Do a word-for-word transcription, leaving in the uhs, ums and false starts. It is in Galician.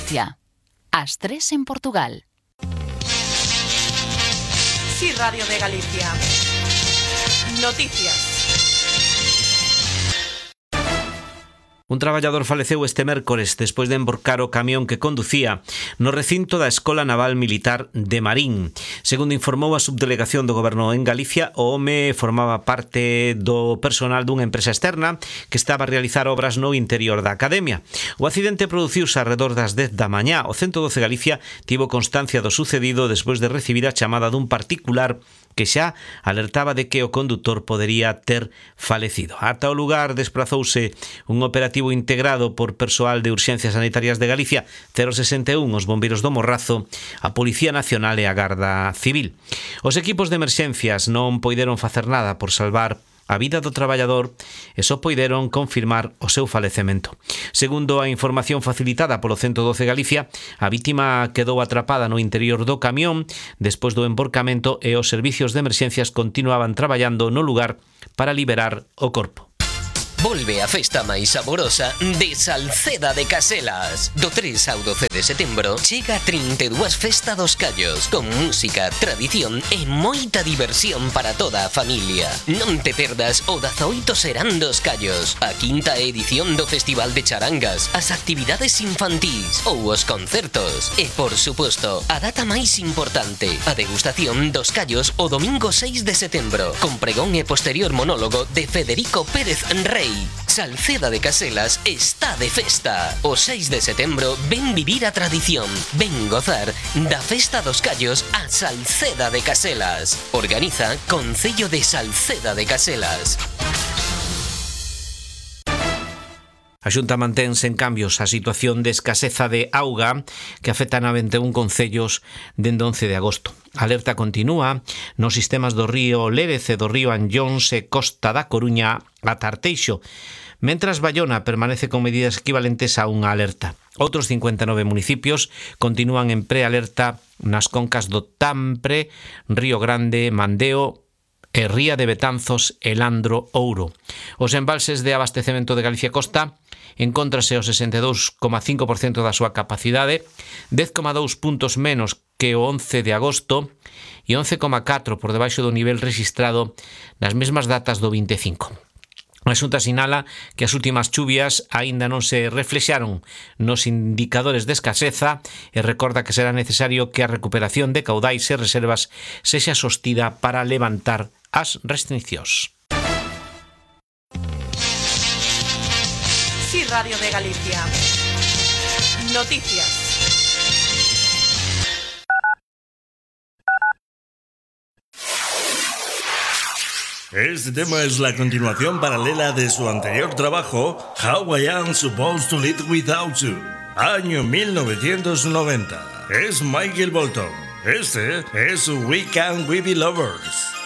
Galicia. As tres en Portugal. Sí, Radio de Galicia. Noticias. Un traballador faleceu este mércores despois de emborcar o camión que conducía no recinto da Escola Naval Militar de Marín. Segundo informou a subdelegación do Goberno en Galicia, o home formaba parte do personal dunha empresa externa que estaba a realizar obras no interior da academia. O accidente produciuse arredor das dez da mañá. O ciento doce Galicia tivo constancia do sucedido despois de recibir a chamada dun particular que xa alertaba de que o condutor podería ter falecido. Ata o lugar desprazouse un operativo integrado por persoal de Urxencias Sanitarias de Galicia, cero sesenta e un, os bombeiros do Morrazo, a Policía Nacional e a Garda Civil. Os equipos de emerxencias non poideron facer nada por salvar a vida do traballador e só poideron confirmar o seu falecemento. Segundo a información facilitada polo ciento doce Galicia, a vítima quedou atrapada no interior do camión despois do emborcamento e os servicios de emerxencias continuaban traballando no lugar para liberar o corpo. Volve a festa máis saborosa de Salceda de Caselas. Do tres ao doce de setembro chega a trinta e dúas Festa dos Callos, con música, tradición e moita diversión para toda a familia. Non te perdas o dezaoito Serán dos Callos, a quinta edición do Festival de Charangas, as actividades infantís ou os concertos. E, por suposto, a data máis importante, a degustación dos callos o domingo seis de setembro, con pregón e posterior monólogo de Federico Pérez Rey. Salceda de Caselas está de festa. O seis de setembro ven vivir a tradición, ven gozar da Festa dos Callos a Salceda de Caselas. Organiza Concello de Salceda de Caselas. A Xunta mantén sen cambios a situación de escaseza de auga que afecta a vinte e un concellos dende once de agosto. A alerta continúa nos sistemas do río Lérez e do río Anllóns e Costa da Coruña a Tarteixo, mentras Baiona permanece con medidas equivalentes a unha alerta. Outros cincuenta e nove municipios continúan en prealerta nas concas do Tampre, Río Grande, Mandeo e Ría de Betanzos e Landro Ouro. Os embalses de abastecemento de Galicia Costa encóntrase ao sesenta e dous coma cinco por cento da súa capacidade, dez coma dous puntos menos que o once de agosto e once coma catro por debaixo do nivel rexistrado nas mesmas datas do vinte e cinco. A Xunta sinala que as últimas chuvias aínda non se reflexaron nos indicadores de escaseza e recorda que será necesario que a recuperación de caudais e reservas sexa sostida para levantar as restriccións. Sí, Radio de Galicia. Noticias. Este tema es la continuación paralela de su anterior trabajo, How I Am Supposed to Live Without You, año mil novecientos noventa. Es Michael Bolton. Este es We Can We Be Lovers.